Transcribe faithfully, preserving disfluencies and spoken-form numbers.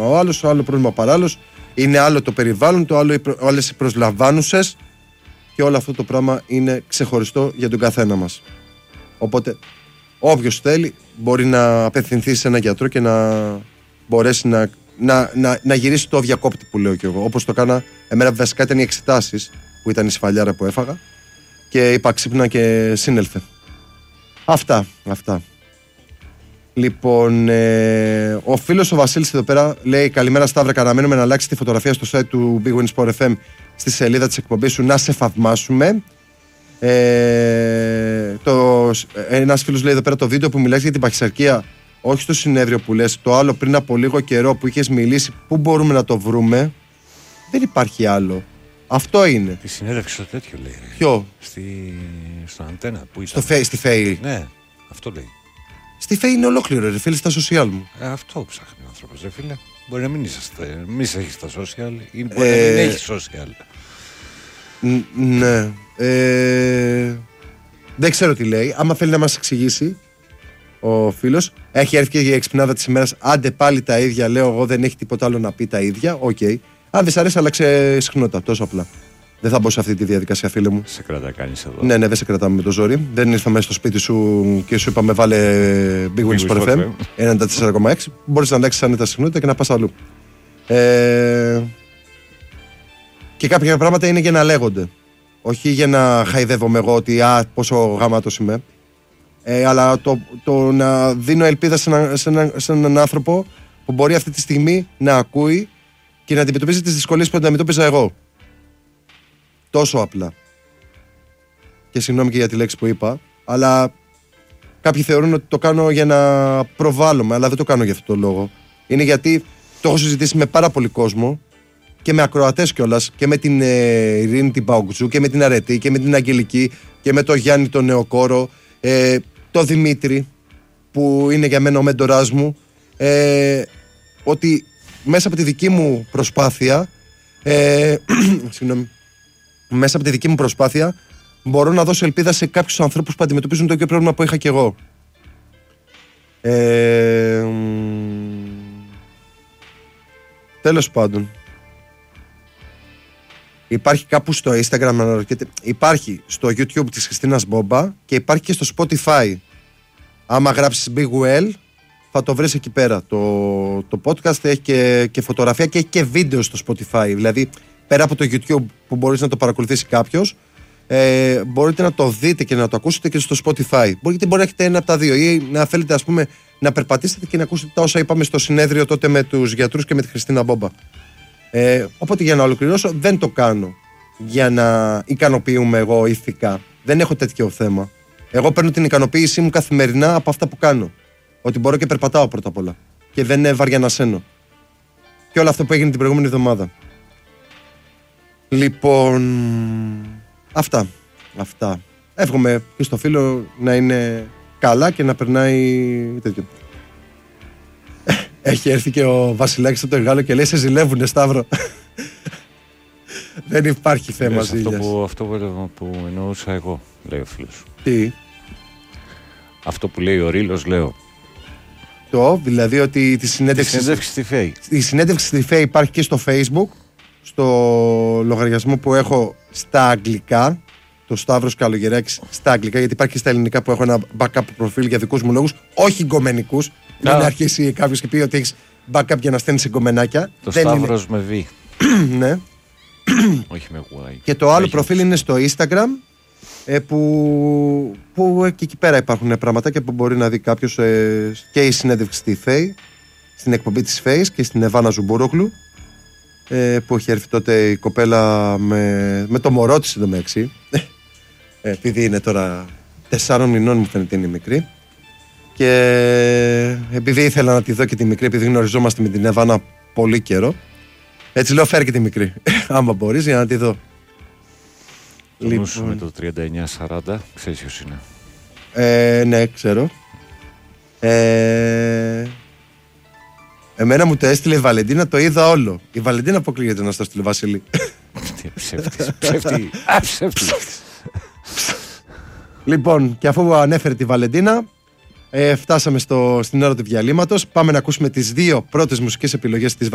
ο άλλος, άλλο πρόβλημα παράλληλος. Είναι άλλο το περιβάλλον, το άλλο όλες οι προσλαμβάνουσες και όλο αυτό το πράγμα είναι ξεχωριστό για τον καθένα μας. Οπότε όποιος θέλει μπορεί να απευθυνθεί σε έναν γιατρό και να μπορέσει να, να, να, να γυρίσει το διακόπτη που λέω κι εγώ. Όπως το κάνα, εμένα βασικά ήταν οι εξετάσεις που ήταν η σφαλιάρα που έφαγα και είπα ξύπνα και σύνελθε. Αυτά, αυτά. Λοιπόν, ε, ο φίλος ο Βασίλης εδώ πέρα λέει: καλημέρα Σταύρα, καναμένουμε να αλλάξει τη φωτογραφία στο site του Big Win Sport εφ εμ στη σελίδα της εκπομπής σου, να σε θαυμάσουμε. Ε, το, ένας φίλος λέει εδώ πέρα το βίντεο που μιλάς για την παχυσαρκία, όχι στο συνέδριο που λες, το άλλο πριν από λίγο καιρό που είχες μιλήσει, πού μπορούμε να το βρούμε? Δεν υπάρχει άλλο. Αυτό είναι. Τη συνέντευξη στο τέτοιο λέει. Ποιο? Στη, στο Αντένα που ήταν. Στο φε, στη ΦΕΗ. Ναι, αυτό λέει. Στη ΦΕΗ είναι ολόκληρο, ρε φίλε, στα social μου. Ε, αυτό ψάχνει ο άνθρωπος, ρε φίλε. Μπορεί να μην είσαστε, μην έχεις στα social ή μπορεί ε, να μην έχει social. Ν, ναι. Ε, δεν ξέρω τι λέει. Άμα θέλει να μας εξηγήσει ο φίλος, έχει έρθει και η εξυπνάδα της ημέρας. Άντε πάλι τα ίδια, λέω εγώ, δεν έχει τίποτα άλλο να πει τα ίδια. Οκ. Okay. Αν δεν σ' αρέσει, άλλαξε συχνότητα. Τόσο απλά. Δεν θα μπω σε αυτή τη διαδικασία, φίλε μου. Σε κρατά κανείς εδώ. Ναι, ναι, δεν σε κρατάμε με το ζόρι. Δεν ήρθαμε στο σπίτι σου και σου είπαμε βάλε Big Win Sport εφ εμ ενενήντα τέσσερα κόμμα έξι. Μπορείς να αλλάξεις άνετα συχνότητα και να πας αλλού. Ε, και κάποια πράγματα είναι για να λέγονται. Όχι για να χαϊδεύομαι εγώ ότι α, πόσο γαμάτος είμαι. Ε, αλλά το, το να δίνω ελπίδα σε, ένα, σε, ένα, σε έναν άνθρωπο που μπορεί αυτή τη στιγμή να ακούει και να αντιμετωπίζει τις δυσκολίες που αντιμετώπιζα εγώ. Τόσο απλά. Και συγγνώμη και για τη λέξη που είπα, αλλά κάποιοι θεωρούν ότι το κάνω για να προβάλλομαι, αλλά δεν το κάνω για αυτό το λόγο. Είναι γιατί το έχω συζητήσει με πάρα πολύ κόσμο και με ακροατές κιόλας και με την ε, Ειρήνη την Παουκτζού και με την Αρετή και με την Αγγελική και με τον Γιάννη τον Νεοκόρο, ε, τον Δημήτρη που είναι για μένα ο μέντορας μου, ε, ότι μέσα από τη δική μου προσπάθεια ε, συγγνώμη, μέσα από τη δική μου προσπάθεια μπορώ να δώσω ελπίδα σε κάποιους ανθρώπους που αντιμετωπίζουν το ίδιο πρόβλημα που είχα και εγώ. Ε, τέλος πάντων, υπάρχει κάπου στο Instagram, αναρωτιέται, υπάρχει στο YouTube της Χριστίνας Μπόμπα και υπάρχει και στο Spotify. Άμα γράψεις Big Well θα το βρεις εκεί πέρα. Το, το podcast έχει και, και φωτογραφία και έχει και βίντεο στο Spotify. Δηλαδή πέρα από το YouTube που μπορείς να το παρακολουθήσει κάποιος, ε, μπορείτε να το δείτε και να το ακούσετε και στο Spotify. Μπορείτε μπορεί να έχετε ένα από τα δύο ή να θέλετε ας πούμε να περπατήσετε και να ακούσετε τα όσα είπαμε στο συνέδριο τότε με τους γιατρούς και με τη Χριστίνα Μπόμπα. Ε, οπότε για να ολοκληρώσω, δεν το κάνω για να ικανοποιούμε εγώ ηθικά. Δεν έχω τέτοιο θέμα. Εγώ παίρνω την ικανοποίησή μου καθημερινά από αυτά που κάνω. Ότι μπορώ και περπατάω πρώτα απ' όλα. Και δεν είναι βαριανασένω. Και όλο αυτό που έγινε την προηγούμενη εβδομάδα. Λοιπόν, αυτά, αυτά. Εύχομαι και στο φίλο να είναι καλά και να περνάει τέτοιο. Έχει έρθει και ο Βασιλάκης από το Γάλλο και λέει σε ζηλεύουνε Σταύρο. Δεν υπάρχει θέμα ζήλιας. Αυτό, που, αυτό που, που εννοούσα εγώ, λέει ο φίλος. Τι? Αυτό που λέει ο Ρήλος λέω. Το, δηλαδή ότι τη συνέντευξη, τη συνέντευξη στη ΦΕΗ. Η συνέντευξη στη ΦΕΗ υπάρχει και στο Facebook, στο λογαριασμό που έχω στα αγγλικά, το Σταύρος Καλογεράκης στα αγγλικά, γιατί υπάρχει και στα ελληνικά που έχω ένα backup προφίλ για δικούς μου λόγους, όχι γκομενικούς. Δεν αρχίσει κάποιος και πει ότι έχεις backup για να στέλνεις γκομενάκια. Το Σταύρος είναι... με V. Ναι. Όχι με Y. Και το άλλο προφίλ είναι στο Instagram, ε, που, που και εκεί πέρα υπάρχουν πραγματάκια που μπορεί να δει κάποιος, ε, και η συνέντευξη στη ΦΕΗ, στην εκπομπή της ΦΕΗ και στην Εβάνα Ζουμπουρόγλου, ε, που έχει έρθει τότε η κοπέλα με, με το μωρό της εντωμεταξύ, ε, επειδή είναι τώρα τεσσάρων μηνών μου φαίνεται είναι μικρή, και επειδή ήθελα να τη δω και τη μικρή, επειδή γνωριζόμαστε με την Εβάνα πολύ καιρό, έτσι λέω φέρ και τη μικρή άμα μπορείς για να τη δω. Το λοιπόν... νου με το τριάντα εννιά σαράντα, ξέρεις ποιος είναι? Ε, ναι, ξέρω. Ε, εμένα μου το έστειλε η Βαλεντίνα, το είδα όλο. Η Βαλεντίνα αποκλείεται να στο στείλει Βασίλη. Ψεύτης, ψεύτη, ψεύτης. Λοιπόν, και αφού ανέφερε τη Βαλεντίνα, ε, φτάσαμε στο, στην ώρα του διαλύματος. Πάμε να ακούσουμε τις δύο πρώτες μουσικές επιλογές της